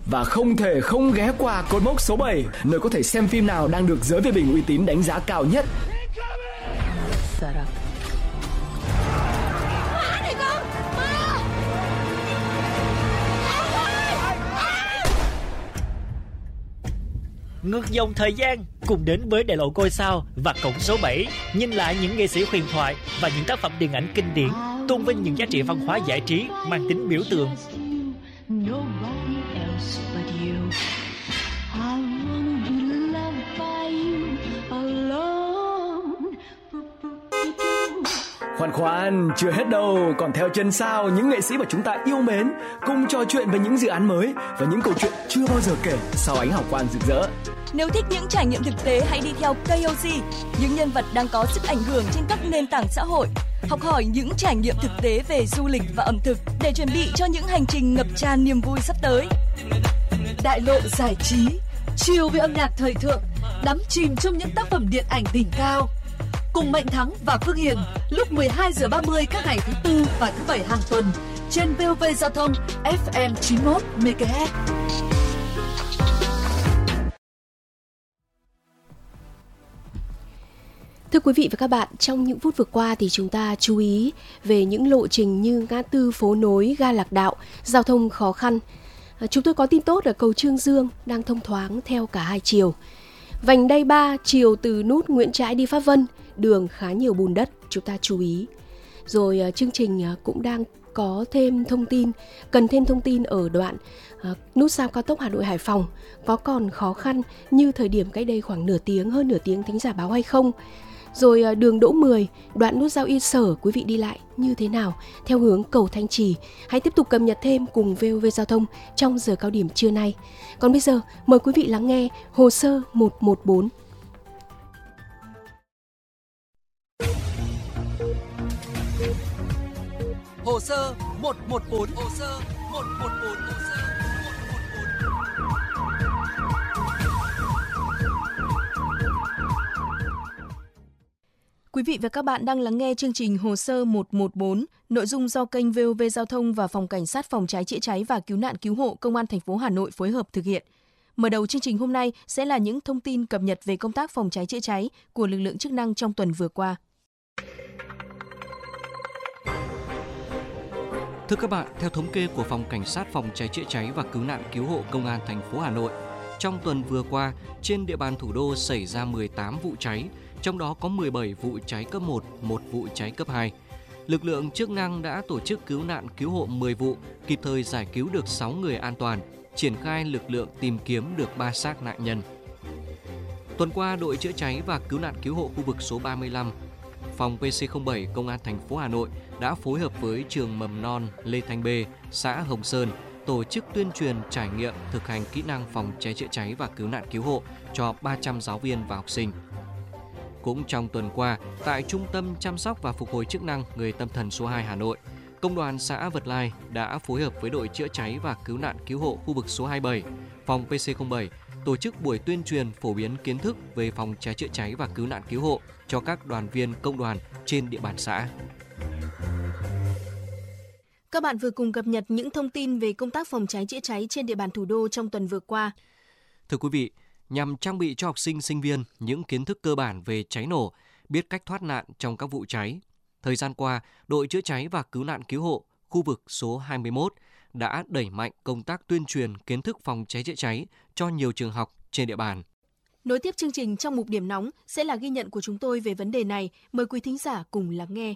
Và không thể không ghé qua cột mốc số 7, nơi có thể xem phim nào đang được giới phê bình uy tín đánh giá cao nhất. Ngược dòng thời gian cùng đến với đại lộ ngôi sao và cổng số 7, nhìn lại những nghệ sĩ huyền thoại và những tác phẩm điện ảnh kinh điển, tôn vinh những giá trị văn hóa giải trí mang tính biểu tượng. Khoan, chưa hết đâu, còn theo chân sao những nghệ sĩ mà chúng ta yêu mến cùng trò chuyện về những dự án mới và những câu chuyện chưa bao giờ kể sau ánh hào quang rực rỡ. Nếu thích những trải nghiệm thực tế, hãy đi theo KOC, những nhân vật đang có sức ảnh hưởng trên các nền tảng xã hội. Học hỏi những trải nghiệm thực tế về du lịch và ẩm thực để chuẩn bị cho những hành trình ngập tràn niềm vui sắp tới. Đại lộ giải trí, chiều với âm nhạc thời thượng, đắm chìm trong những tác phẩm điện ảnh đỉnh cao. Cùng Mạnh Thắng và Phương Hiền lúc 12:30 các ngày thứ Tư và thứ Bảy hàng tuần trên VOV Giao thông FM 91 MHz. Thưa quý vị và các bạn, trong những phút vừa qua thì chúng ta chú ý về những lộ trình như ngã tư phố nối, ga Lạc Đạo, giao thông khó khăn. Chúng tôi có tin tốt ở cầu Trương Dương đang thông thoáng theo cả hai chiều. Vành đai 3 chiều từ nút Nguyễn Trãi đi Pháp Vân, đường khá nhiều bùn đất, chúng ta chú ý. Rồi chương trình cũng đang có thêm thông tin, cần thêm thông tin ở đoạn nút giao cao tốc Hà Nội Hải Phòng có còn khó khăn như thời điểm cách đây khoảng hơn nửa tiếng thính giả báo hay không. Rồi đường Đỗ 10, đoạn nút giao Yên Sở, quý vị đi lại như thế nào theo hướng cầu Thanh Trì. Hãy tiếp tục cập nhật thêm cùng VOV Giao thông trong giờ cao điểm trưa nay. Còn bây giờ, mời quý vị lắng nghe Hồ sơ 114. Hồ sơ 114. Hồ sơ 114. Hồ sơ 114. Quý vị và các bạn đang lắng nghe chương trình Hồ sơ 114, nội dung do kênh VOV Giao thông và Phòng Cảnh sát Phòng cháy chữa cháy và Cứu nạn Cứu hộ Công an thành phố Hà Nội phối hợp thực hiện. Mở đầu chương trình hôm nay sẽ là những thông tin cập nhật về công tác phòng cháy chữa cháy của lực lượng chức năng trong tuần vừa qua. Thưa các bạn, theo thống kê của Phòng Cảnh sát Phòng cháy chữa cháy và Cứu nạn Cứu hộ Công an thành phố Hà Nội, trong tuần vừa qua, trên địa bàn thủ đô xảy ra 18 vụ cháy, trong đó có 17 vụ cháy cấp 1, 1 vụ cháy cấp 2. Lực lượng chức năng đã tổ chức cứu nạn cứu hộ 10 vụ, kịp thời giải cứu được 6 người an toàn, triển khai lực lượng tìm kiếm được 3 xác nạn nhân. Tuần qua, đội chữa cháy và cứu nạn cứu hộ khu vực số 35, phòng PC07 Công an thành phố Hà Nội đã phối hợp với trường mầm non Lê Thanh B, xã Hồng Sơn tổ chức tuyên truyền trải nghiệm thực hành kỹ năng phòng cháy chữa cháy và cứu nạn cứu hộ cho 300 giáo viên và học sinh. Cũng trong tuần qua, tại Trung tâm chăm sóc và phục hồi chức năng người tâm thần số 2 Hà Nội, Công đoàn xã Vật Lai đã phối hợp với đội chữa cháy và cứu nạn cứu hộ khu vực số 27, phòng PC07 tổ chức buổi tuyên truyền phổ biến kiến thức về phòng cháy chữa cháy và cứu nạn cứu hộ cho các đoàn viên công đoàn trên địa bàn xã. Các bạn vừa cùng cập nhật những thông tin về công tác phòng cháy chữa cháy trên địa bàn thủ đô trong tuần vừa qua. Thưa quý vị, nhằm trang bị cho học sinh, sinh viên những kiến thức cơ bản về cháy nổ, biết cách thoát nạn trong các vụ cháy, thời gian qua, đội chữa cháy và cứu nạn cứu hộ khu vực số 21 đã đẩy mạnh công tác tuyên truyền kiến thức phòng cháy chữa cháy cho nhiều trường học trên địa bàn. Nối tiếp chương trình trong mục điểm nóng sẽ là ghi nhận của chúng tôi về vấn đề này. Mời quý thính giả cùng lắng nghe.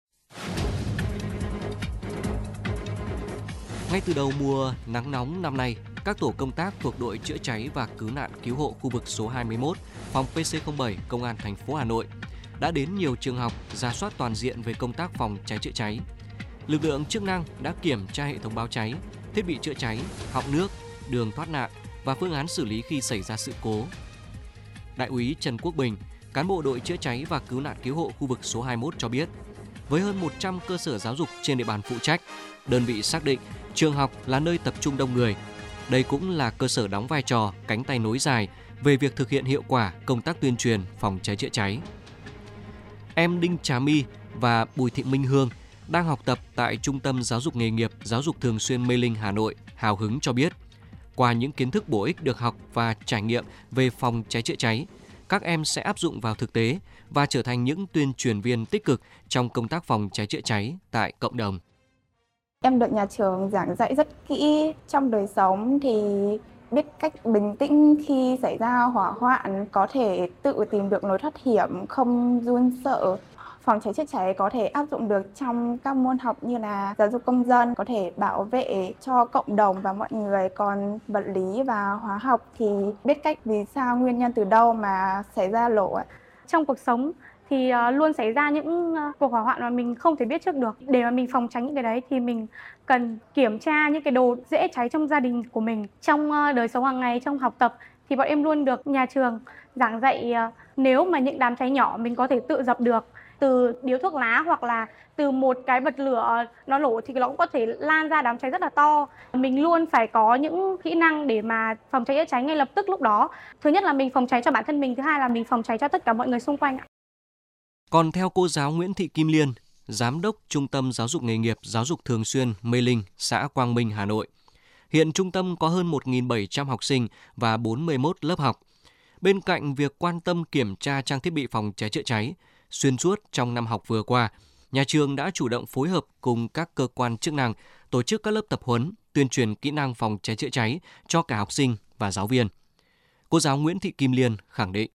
Ngay từ đầu mùa nắng nóng năm nay, các tổ công tác thuộc đội chữa cháy và cứu nạn cứu hộ khu vực số 21, phòng PC07 Công an thành phố Hà Nội đã đến nhiều trường học rà soát toàn diện về công tác phòng cháy chữa cháy. Lực lượng chức năng đã kiểm tra hệ thống báo cháy, thiết bị chữa cháy, họng nước, đường thoát nạn và phương án xử lý khi xảy ra sự cố. Đại úy Trần Quốc Bình, cán bộ đội chữa cháy và cứu nạn cứu hộ khu vực số 21 cho biết, với hơn 100 cơ sở giáo dục trên địa bàn phụ trách, đơn vị xác định trường học là nơi tập trung đông người. Đây cũng là cơ sở đóng vai trò cánh tay nối dài về việc thực hiện hiệu quả công tác tuyên truyền phòng cháy chữa cháy. Em Đinh Trà My và Bùi Thị Minh Hương đang học tập tại Trung tâm Giáo dục Nghề nghiệp Giáo dục Thường xuyên Mê Linh, Hà Nội hào hứng cho biết, Qua những kiến thức bổ ích được học và trải nghiệm về phòng cháy chữa cháy, các em sẽ áp dụng vào thực tế và trở thành những tuyên truyền viên tích cực trong công tác phòng cháy chữa cháy tại cộng đồng. Em được nhà trường giảng dạy rất kỹ. Trong đời sống thì biết cách bình tĩnh khi xảy ra hỏa hoạn, có thể tự tìm được lối thoát hiểm, không run sợ. Phòng cháy chữa cháy có thể áp dụng được trong các môn học như là giáo dục công dân, có thể bảo vệ cho cộng đồng và mọi người. Còn vật lý và hóa học thì biết cách vì sao, nguyên nhân từ đâu mà xảy ra nổ. Trong cuộc sống thì luôn xảy ra những cuộc hỏa hoạn mà mình không thể biết trước được. Để mà mình phòng tránh những cái đấy thì mình cần kiểm tra những cái đồ dễ cháy trong gia đình của mình. Trong đời sống hàng ngày, trong học tập thì bọn em luôn được nhà trường giảng dạy nếu mà những đám cháy nhỏ mình có thể tự dập được. Từ điếu thuốc lá hoặc là từ một cái bật lửa nó nổ thì nó cũng có thể lan ra đám cháy rất là to. Mình luôn phải có những kỹ năng để mà phòng cháy chữa cháy ngay lập tức lúc đó. Thứ nhất là mình phòng cháy cho bản thân mình, thứ hai là mình phòng cháy cho tất cả mọi người xung quanh. Còn theo cô giáo Nguyễn Thị Kim Liên, Giám đốc Trung tâm Giáo dục Nghề nghiệp Giáo dục Thường xuyên Mê Linh, xã Quang Minh, Hà Nội, hiện trung tâm có hơn 1.700 học sinh và 41 lớp học. Bên cạnh việc quan tâm kiểm tra trang thiết bị phòng cháy chữa cháy, xuyên suốt trong năm học vừa qua, nhà trường đã chủ động phối hợp cùng các cơ quan chức năng tổ chức các lớp tập huấn, tuyên truyền kỹ năng phòng cháy chữa cháy cho cả học sinh và giáo viên. Cô giáo Nguyễn Thị Kim Liên khẳng định.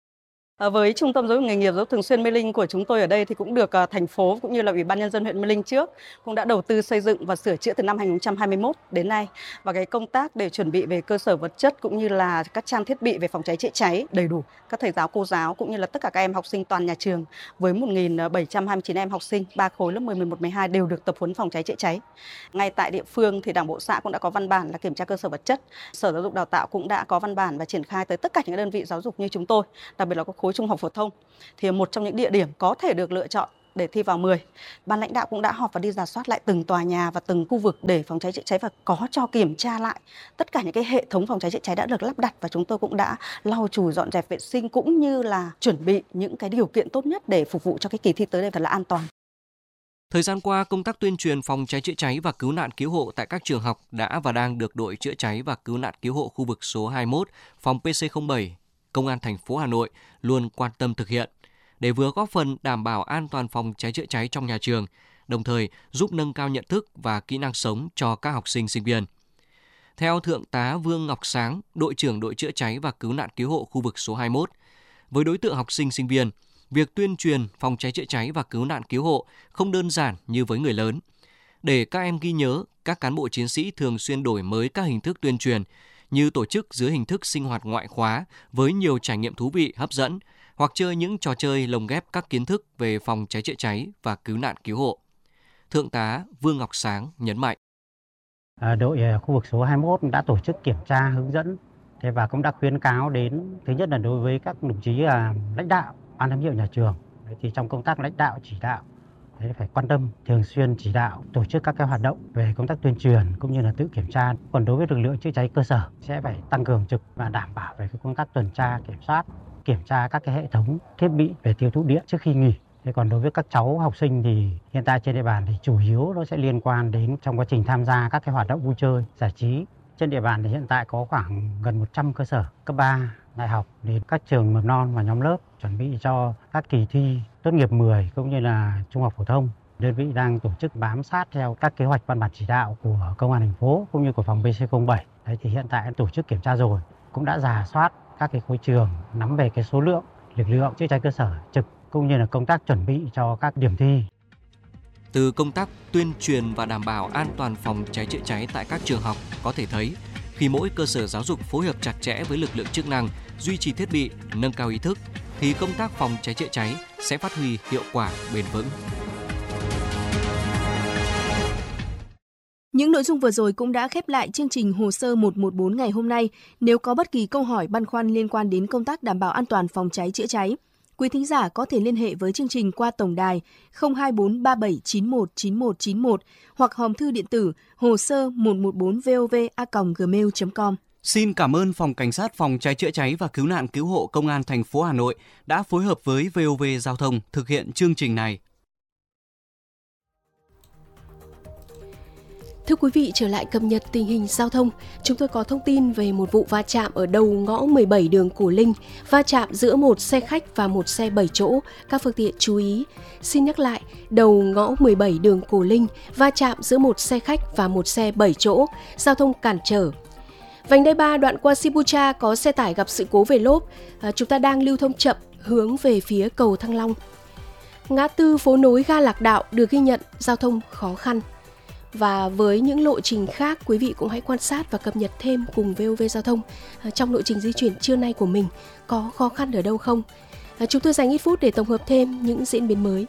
Với Trung tâm Giáo dục Nghề nghiệp Giáo dục Thường xuyên Mê Linh của chúng tôi ở đây thì cũng được thành phố cũng như là Ủy ban Nhân dân huyện Mê Linh trước cũng đã đầu tư xây dựng và sửa chữa từ năm 2021 đến nay. Và cái công tác để chuẩn bị về cơ sở vật chất cũng như là các trang thiết bị về phòng cháy chữa cháy đầy đủ. Các thầy giáo, cô giáo cũng như là tất cả các em học sinh toàn nhà trường với 1.729 em học sinh 3 khối lớp 10, 11, 12 đều được tập huấn phòng cháy chữa cháy. Ngay tại địa phương thì Đảng bộ xã cũng đã có văn bản là kiểm tra cơ sở vật chất. Sở Giáo dục Đào tạo cũng đã có văn bản và triển khai tới tất cả những đơn vị giáo dục như chúng tôi, đặc biệt là các khối trung học phổ thông, thì một trong những địa điểm có thể được lựa chọn để thi vào 10. Ban lãnh đạo cũng đã họp và đi rà soát lại từng tòa nhà và từng khu vực để phòng cháy chữa cháy và có cho kiểm tra lại tất cả những cái hệ thống phòng cháy chữa cháy đã được lắp đặt, và chúng tôi cũng đã lau chùi dọn dẹp vệ sinh cũng như là chuẩn bị những cái điều kiện tốt nhất để phục vụ cho cái kỳ thi tới đây thật là an toàn. Thời gian qua, công tác tuyên truyền phòng cháy chữa cháy và cứu nạn cứu hộ tại các trường học đã và đang được đội chữa cháy và cứu nạn cứu hộ khu vực số 21, phòng PC07, Công an thành phố Hà Nội luôn quan tâm thực hiện để vừa góp phần đảm bảo an toàn phòng cháy chữa cháy trong nhà trường, đồng thời giúp nâng cao nhận thức và kỹ năng sống cho các học sinh sinh viên. Theo Thượng tá Vương Ngọc Sáng, đội trưởng đội chữa cháy và cứu nạn cứu hộ khu vực số 21, với đối tượng học sinh sinh viên, việc tuyên truyền phòng cháy chữa cháy và cứu nạn cứu hộ không đơn giản như với người lớn. Để các em ghi nhớ, các cán bộ chiến sĩ thường xuyên đổi mới các hình thức tuyên truyền, như tổ chức dưới hình thức sinh hoạt ngoại khóa với nhiều trải nghiệm thú vị, hấp dẫn, hoặc chơi những trò chơi lồng ghép các kiến thức về phòng cháy chữa cháy và cứu nạn cứu hộ. Thượng tá Vương Ngọc Sáng nhấn mạnh. Đội khu vực số 21 đã tổ chức kiểm tra, hướng dẫn và cũng đã khuyến cáo đến, thứ nhất là đối với các đồng chí lãnh đạo, ban giám hiệu nhà trường, thì trong công tác lãnh đạo chỉ đạo phải quan tâm, thường xuyên chỉ đạo tổ chức các cái hoạt động về công tác tuyên truyền cũng như là tự kiểm tra. Còn đối với lực lượng chữa cháy cơ sở sẽ phải tăng cường trực và đảm bảo về cái công tác tuần tra, kiểm soát, kiểm tra các cái hệ thống thiết bị về tiêu thụ điện trước khi nghỉ. Thế còn đối với các cháu học sinh thì hiện tại trên địa bàn thì chủ yếu nó sẽ liên quan đến trong quá trình tham gia các cái hoạt động vui chơi, giải trí. Trên địa bàn thì hiện tại có khoảng gần 100 cơ sở cấp 3, đại học đến các trường mầm non và nhóm lớp chuẩn bị cho các kỳ thi tốt nghiệp 10 cũng như là trung học phổ thông. Đơn vị đang tổ chức bám sát theo các kế hoạch văn bản chỉ đạo của Công an thành phố cũng như của phòng PC07. Đấy thì hiện tại tổ chức kiểm tra rồi, cũng đã rà soát các cái khối trường, nắm về cái số lượng lực lượng chữa cháy cơ sở trực cũng như là công tác chuẩn bị cho các điểm thi. Từ công tác tuyên truyền và đảm bảo an toàn phòng cháy chữa cháy tại các trường học có thể thấy, khi mỗi cơ sở giáo dục phối hợp chặt chẽ với lực lượng chức năng, duy trì thiết bị, nâng cao ý thức, thì công tác phòng cháy chữa cháy sẽ phát huy hiệu quả bền vững. Những nội dung vừa rồi cũng đã khép lại chương trình Hồ sơ 114 ngày hôm nay. Nếu có bất kỳ câu hỏi băn khoăn liên quan đến công tác đảm bảo an toàn phòng cháy chữa cháy, quý thính giả có thể liên hệ với chương trình qua tổng đài 024 3791 9191 hoặc hòm thư điện tử hồ sơ 114vov@gmail.com. Xin cảm ơn Phòng Cảnh sát Phòng cháy chữa cháy và Cứu nạn Cứu hộ Công an thành phố Hà Nội đã phối hợp với VOV Giao thông thực hiện chương trình này. Thưa quý vị, trở lại cập nhật tình hình giao thông, chúng tôi có thông tin về một vụ va chạm ở đầu ngõ 17 đường Cổ Linh, va chạm giữa một xe khách và một xe 7 chỗ, các phương tiện chú ý. Xin nhắc lại, đầu ngõ 17 đường Cổ Linh, va chạm giữa một xe khách và một xe 7 chỗ, giao thông cản trở. Vành đai 3 đoạn qua Sipucha có xe tải gặp sự cố về lốp, chúng ta đang lưu thông chậm hướng về phía cầu Thăng Long. Ngã tư phố nối ga Lạc Đạo được ghi nhận giao thông khó khăn. Và với những lộ trình khác, quý vị cũng hãy quan sát và cập nhật thêm cùng VOV Giao thông trong lộ trình di chuyển trưa nay của mình có khó khăn ở đâu không. Chúng tôi dành ít phút để tổng hợp thêm những diễn biến mới.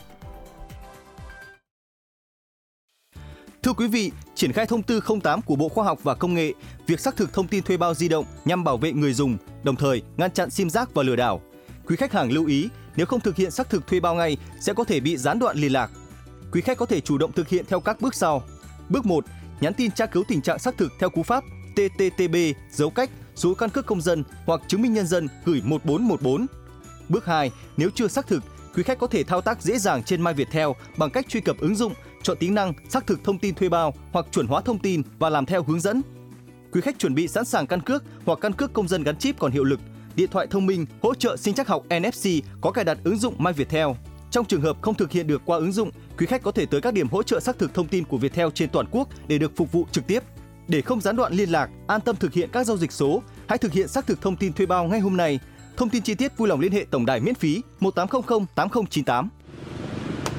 Thưa quý vị, triển khai thông tư 08 của Bộ Khoa học và Công nghệ, việc xác thực thông tin thuê bao di động nhằm bảo vệ người dùng, đồng thời ngăn chặn sim rác và lừa đảo. Quý khách hàng lưu ý, nếu không thực hiện xác thực thuê bao ngay sẽ có thể bị gián đoạn liên lạc. Quý khách có thể chủ động thực hiện theo các bước sau. Bước 1. Nhắn tin tra cứu tình trạng xác thực theo cú pháp TTTB dấu cách số căn cước công dân hoặc chứng minh nhân dân gửi 1414. Bước 2. Nếu chưa xác thực, quý khách có thể thao tác dễ dàng trên MyViettel bằng cách truy cập ứng dụng, chọn tính năng xác thực thông tin thuê bao hoặc chuẩn hóa thông tin và làm theo hướng dẫn. Quý khách chuẩn bị sẵn sàng căn cước hoặc căn cước công dân gắn chip còn hiệu lực, điện thoại thông minh hỗ trợ sinh trắc học NFC có cài đặt ứng dụng MyViettel. Trong trường hợp không thực hiện được qua ứng dụng, quý khách có thể tới các điểm hỗ trợ xác thực thông tin của Viettel trên toàn quốc để được phục vụ trực tiếp. Để không gián đoạn liên lạc, an tâm thực hiện các giao dịch số, hãy thực hiện xác thực thông tin thuê bao ngay hôm nay. Thông tin chi tiết vui lòng liên hệ tổng đài miễn phí 1800 8098.